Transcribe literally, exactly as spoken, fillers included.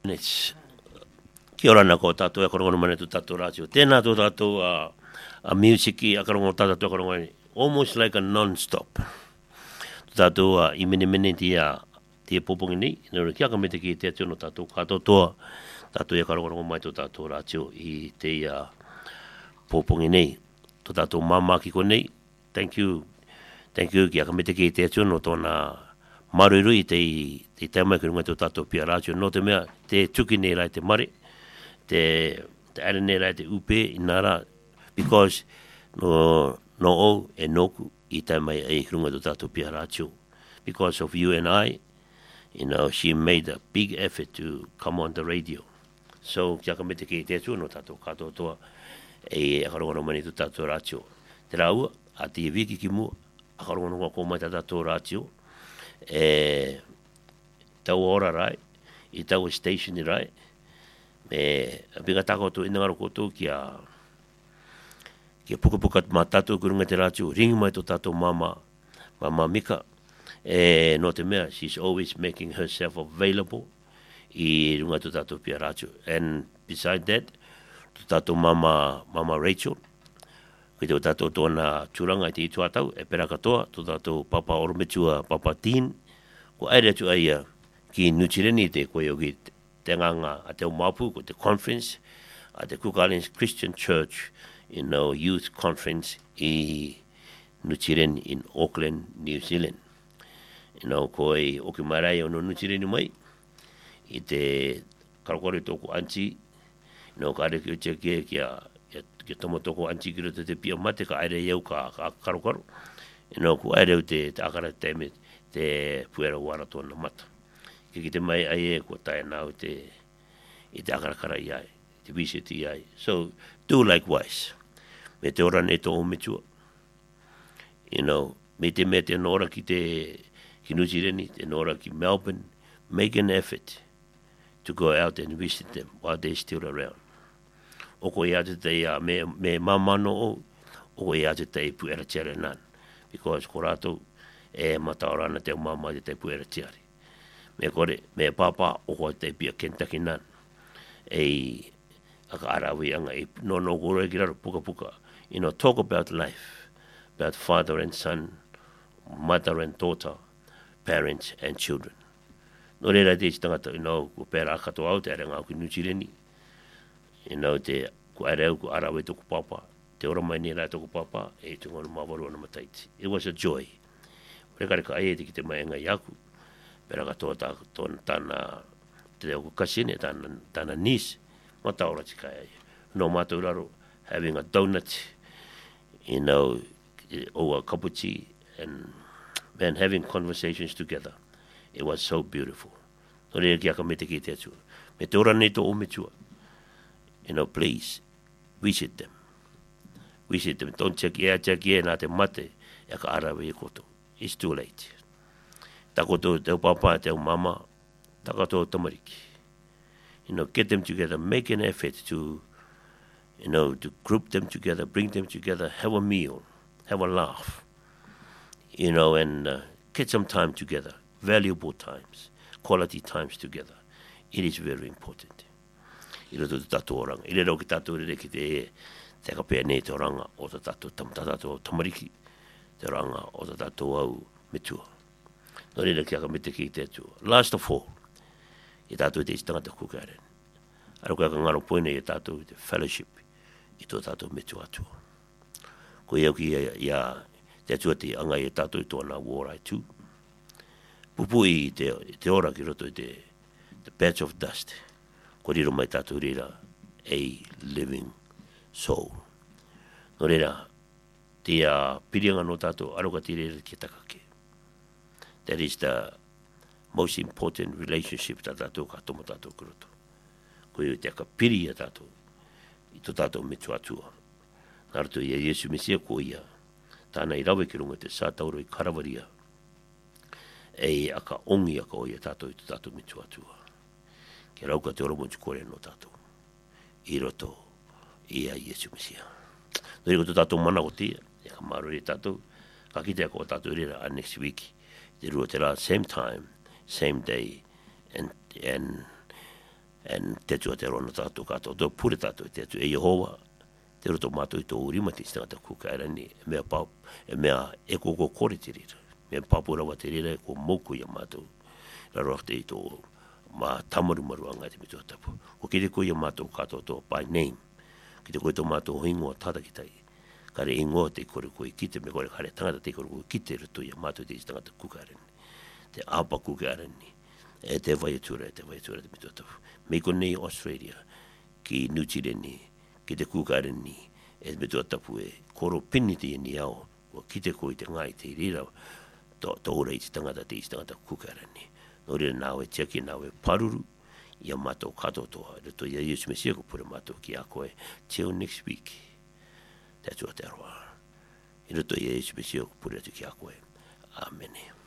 minutes. Kia ora nā ko tātou e korongono mane tu tātou rātio. Tēnā tō tātou a, a music i a korongono tātou korongono almost like a non-stop. Tātou a i mene mene ti a ti e popongi nei. Nōra kia ka me te ki te atio no tātou kātou toa. Tātou e korongono mai tō tātou rātio i te a popongi nei. Tō tātou mamaki ko nei. Thank you. Thank you kia ka me te ki te atio no tōna maruru i te te taimai kuru ngai tō tātou pia rātio. No te mea te tuki nei rai te mare. Te, te are nei rai te upe i nara. Because no, no o e noku i taimai e kuru ngai tō tātou pia rātio. Because of you and I, you know, she made a big effort to come on the radio. So kia ka me te ki te atio no tātou kātou toa e akarongono mani tō tātou rātio. Te rāua, a te wiki ki mua, akarongono ngā kō mai tātou rātio. E tau ora rai, i tau station i rai, me a pinga tako tu ina ngaro koto kia kia puka puka mā tātou kurunga te rātio, ringi mai tō tātou mama, mama Mika, e no te mea, she's always making herself available i runga tō tātou pia rātio. And beside that, tō tātou mama, mama Rachel, ki te o tātou tōna tūranga i te itu atau, e pera katoa, tō tātou papa orometua, papa Tīn, ko aere atu aia ki Nutireni te koe o ki te nganga a te o Mapu, ko te conference, a te Cook Islands Christian Church, you know, youth conference i Nutireni in Auckland, New Zealand. You know, koe o ki marai o no Nutireni mai, i te karakore tōku anti, you know, ka are ki o te kia kia ke tomo toko anti kiro te pia mate ka aere iau ka, ka karokaru. You know, ku aere te, te akara te me te puera wara tōna mata. Ke ki te mai ai e ko tae nāu te, i te akara kara i ai, te visiti i ai. So, do likewise. Me te ora ne tō ometua. You know, me te me te nora ki te ki Nutireni, te nora ki Melbourne, make an effort to go out and visit them while they're still around. O ko ia te te ia me, me mamano o, o ko ia te te puera tiare nan. Because ko rātou e mataorana te mama te te puera tiare. Me kore, me papa o ko te pia Kentucky nan. E aka arawi anga e no no kore ki raro puka puka. You know, talk about life. About father and son, mother and daughter, parents and children. No reira te tangata, you know, ko pera akato au te arenga au ki Nutireni. You know, te ku areu ku arawe tōku papa, te ora mai ni rai tōku papa, e te ngono mawaru ana mataiti. It was a joy. Rekare ka aie te ki te mai ngai aku, pera ka tō tōna tāna, te teo ku kasine, tāna, tāna niece, mata ora tika aie. No mātou raro, having a donut, you know, or a cup of tea, and man, having conversations together. It was so beautiful. No rea kia ka me te ki te atua. Me te ora nei tō ometua. You know, please, visit them. Visit them. Don't check ea, check ea, nā te mate, e ka arawe e koto. It's too late. Ta koto, teo papa, teo mama, ta koto tamariki. You know, get them together, make an effort to, you know, to group them together, bring them together, have a meal, have a laugh, you know, and uh, get some time together, valuable times, quality times together. It is very important. I roto te tātou oranga. I rero ki tātou rere ki te e, te kapea nei te oranga o te tātou tātou tamariki, te oranga o te tātou au metua. No rere ki aka mete ki te atua. Last of all, i tātou te istangata kukaren. Aro kia ka ngaro poine i tātou te fellowship i tō tātou metua atua. Ko iau ki ia te atua te anga i tātou i tōna War I two. Pupu i te, te ora ki roto i te the patch of dust. Ko riro mai tātou rira, a living soul. No rira, te uh, pirianga no tātou aroka te rira ki takake. That is the most important relationship tā tātou ka tomo tātou kuroto. Ko iu te aka piri a tātou, i tō tātou metu atua. Narato ia Yesu Mesia ko ia, tāna i rawe ki runga te sātauro i Karawaria, e aka ongi aka o ia tātou i tō tātou metu atua. Ke rauka te oromo tu kore no tātou. I roto, ia Yesu Mesia. No riko tō tātou mana o tia, e ka maro i tātou, ka kite ako o tātou rira a next week, te rua te rā, same time, same day, and, and and te tua te rona tātou kātou, tō pure tātou te atu e Yehova, te roto mātou i tō urima te stangata kukairani, e mea pau, e mea e koko kore te rira, mea papura wa te rira e ko moku ia mātou, la roa te i tō ma tamaru maruanga te mitua tapu. Ko kite ko ia mātou kātou tō by name, kite ko i tō mātou hingoa tata ki tai, kare ingoa te kore koe kite, me kore kare tangata te kore koe kite roto ia mātou te stangata kukairani, te apa kukairani, e te vai atura, e te vai atura te mitua tapu. Meko nei Australia, ki New Zealand ni, ki te kūkaren ni, e me tua tapu e koro piniti e ni au, o ki te koe te ngai te rira, to, to ora i te tangata te i te tangata kūkaren ni. Nō rira nāwe teki, nāwe paruru, ia mātou kato toa, reto ia Yesu Mesia ko pure mātou ki a koe, till next week, te atua te aroa. I reto ia Yesu Mesia ko pure atu ki a koe. Amen.